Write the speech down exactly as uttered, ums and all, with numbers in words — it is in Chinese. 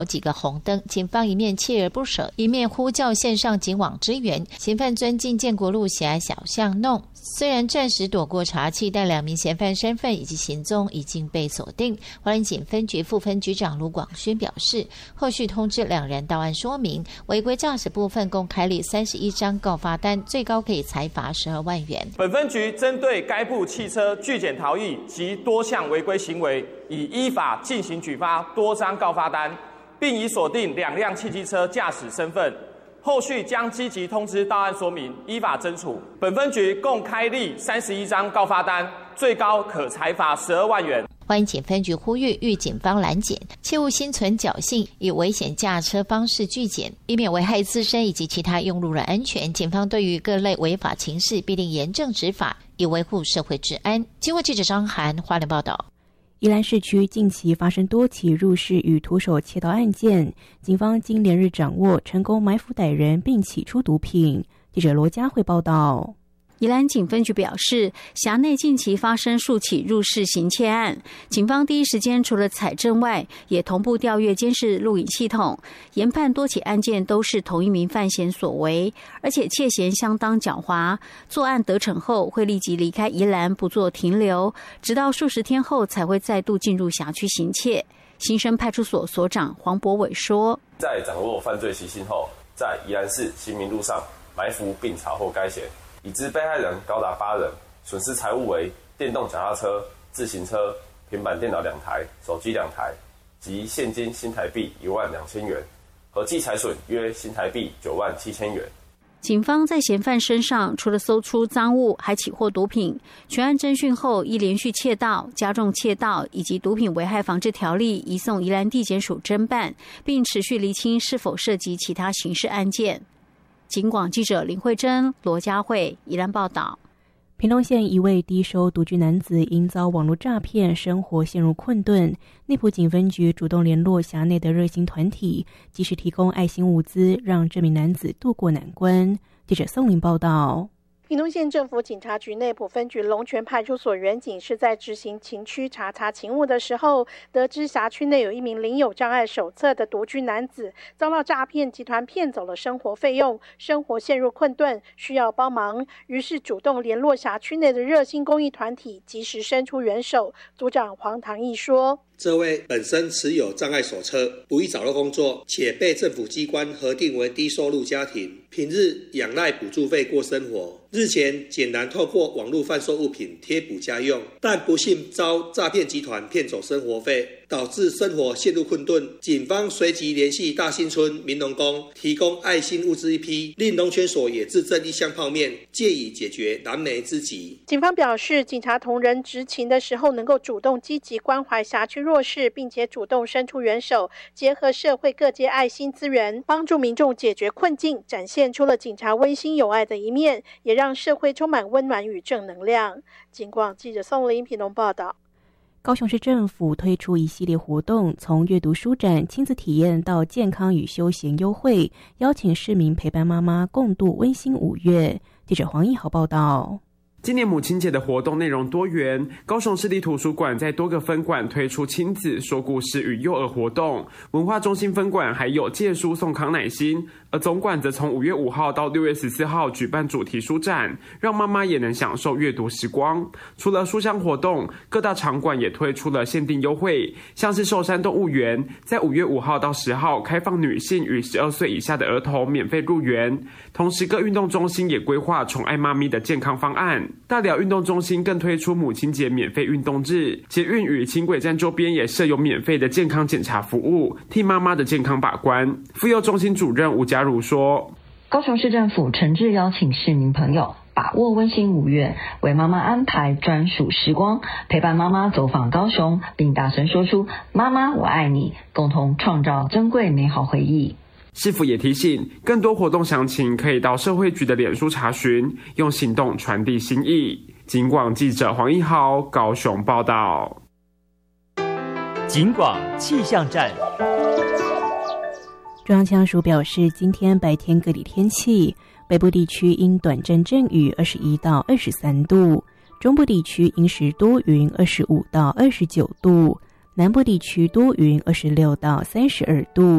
有几个红灯，警方一面锲而不舍，一面呼叫线上警网支援。嫌犯钻进建国路狭小巷弄，虽然暂时躲过查缉，但两名嫌犯身份以及行踪已经被锁定。花莲警分局副分局长卢广勋表示，后续通知两人到案说明，违规驾驶部分共开立三十一张告发单，最高可以裁罚十二万元。 本分局针对该部汽车拒检逃逸及多项违规行为，已依法进行举发多张告发单，并已锁定两辆汽机车驾驶身份，后续将积极通知到案说明，依法侦处。本分局共开立三十一张告发单，最高可裁罚十二万元。 花莲警分局呼吁欲警方拦检，切勿心存侥幸，以危险驾车方式拒检，以免危害自身以及其他用路人安全。警方对于各类违法情事必定严正执法，以维护社会治安。经过记者张涵花莲报道。 宜兰市区近期发生多起入室与徒手窃盗案件，警方经连日掌握，成功埋伏歹人并起出毒品。记者罗佳慧报道。 宜兰警分局表示，辖内近期发生数起入室行窃案，警方第一时间除了采证外，也同步调阅监视录影系统，研判多起案件都是同一名犯嫌所为，而且窃嫌相当狡猾，作案得逞后会立即离开宜兰不做停留，直到数十天后才会再度进入辖区行窃。新生派出所所长黄博伟说， 在掌握犯罪习性后，在宜兰市新民路上埋伏并查获该嫌，已知被害人高达八人，损失财物为电动脚踏车、自行车、平板电脑两台、手机两台及现金新台币一万两千元，合计财损约新台币九万七千元。 警方在嫌犯身上除了搜出赃物，还起获毒品。全案侦讯后，依连续窃盗、加重窃盗以及毒品危害防治条例移送宜兰地检署侦办，并持续厘清是否涉及其他刑事案件。警广记者林慧珍、罗佳慧宜兰报道。 屏东县一位低收独居男子因遭网络诈骗，生活陷入困顿。内埔警分局主动联络辖内的热心团体，及时提供爱心物资，让这名男子渡过难关。记者宋林报道。 屏东县政府警察局内埔分局龙泉派出所员警是在执行勤区查查勤务的时候，得知辖区内有一名领有障碍手册的独居男子遭到诈骗集团骗走了生活费用，生活陷入困顿，需要帮忙，于是主动联络辖区内的热心公益团体，及时伸出援手。组长黄唐义说， 这位本身持有障碍手册，不易找到工作，且被政府机关核定为低收入家庭，平日仰赖补助费过生活。日前简单透过网络贩售物品贴补家用，但不幸遭诈骗集团骗走生活费，导致生活陷入困顿。警方随即联系大新村民农宫，提供爱心物资一批，令龙泉所也自赠一箱泡面，借以解决燃眉之急。 警方表示，警察同仁执勤的时候能够主动积极关怀辖区弱势，并且主动伸出援手，结合社会各界爱心资源，帮助民众解决困境，展现出了警察温馨有爱的一面，也让社会充满温暖与正能量。警广记者宋林屏东报道。 高雄市政府推出一系列活动，从阅读书展、亲子体验到健康与休闲优惠，邀请市民陪伴妈妈共度温馨五月。记者黄义豪报道。 今年母亲节的活动内容多元，高雄市立图书馆在多个分馆推出亲子说故事与幼儿活动，文化中心分馆还有借书送康乃馨，而总馆则从五月五号到六月十四号举办主题书展，让妈妈也能享受阅读时光。除了书香活动，各大场馆也推出了限定优惠，像是寿山动物园在五月五号到十号开放女性与十二岁以下的儿童免费入园，同时各运动中心也规划宠爱妈咪的健康方案。大寮运动中心更推出母亲节免费运动日，捷运与轻轨站周边也设有免费的健康检查服务，替妈妈的健康把关。妇幼中心主任吴嘉如说， 高雄市政府诚挚邀请市民朋友把握温馨五月，为妈妈安排专属时光，陪伴妈妈走访高雄，并大声说出妈妈我爱你，共同创造珍贵美好回忆。 市府也提醒，更多活动详情可以到社会局的脸书查询，用行动传递心意。警广记者黄一豪高雄报道。 警广气象站。 中央气象署表示，今天白天各地天气，北部地区因短暂阵雨二十一到二十三度，中部地区因时多云二十五到二十九度，南部地区多云二十六到三十二度。